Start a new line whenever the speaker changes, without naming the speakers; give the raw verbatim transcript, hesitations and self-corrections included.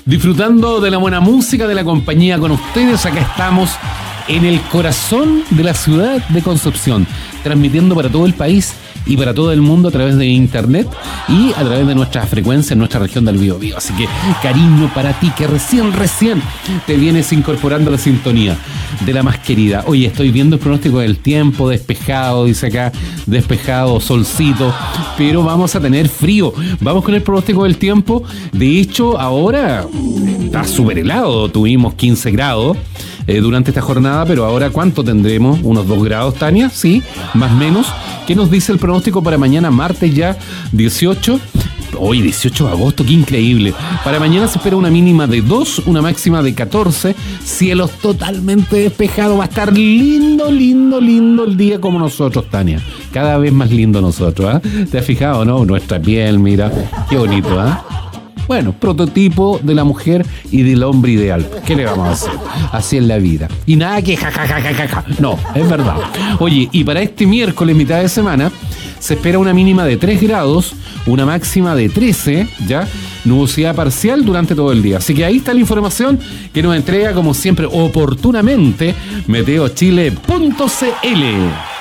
Disfrutando de la buena música, de la compañía con ustedes. Acá estamos en el corazón de la ciudad de Concepción, transmitiendo para todo el país y para todo el mundo a través de internet y a través de nuestra frecuencia en nuestra región del Biobío. Así que cariño para ti que recién, recién te vienes incorporando a la sintonía de la más querida. Oye, estoy viendo el pronóstico del tiempo, despejado, dice acá, despejado, solcito, pero vamos a tener frío. Vamos con el pronóstico del tiempo. De hecho, ahora está súper helado, tuvimos quince grados eh, durante esta jornada, pero ahora ¿cuánto tendremos? ¿Unos dos grados, Tania? Sí, más o menos. ¿Qué nos dice el pronóstico para mañana, martes ya dieciocho? Hoy dieciocho de agosto, qué increíble. Para mañana se espera una mínima de dos, una máxima de catorce. Cielos totalmente despejados. Va a estar lindo, lindo, lindo el día como nosotros, Tania. Cada vez más lindo nosotros, ¿eh? ¿Te has fijado, no? Nuestra piel, mira. Qué bonito, ¿eh? Bueno, prototipo de la mujer y del hombre ideal. ¿Qué le vamos a hacer? Así es la vida. Y nada que jajajajaja. No, es verdad. Oye, y para este miércoles, mitad de semana, se espera una mínima de tres grados, una máxima de trece, ¿ya? Nubosidad parcial durante todo el día. Así que ahí está la información que nos entrega, como siempre, oportunamente, meteochile punto c l.